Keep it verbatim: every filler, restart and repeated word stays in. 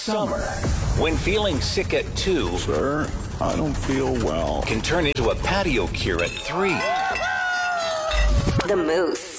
Summer, when feeling sick at two, Sir, I don't feel well. can turn into a patio cure at three. The Moose.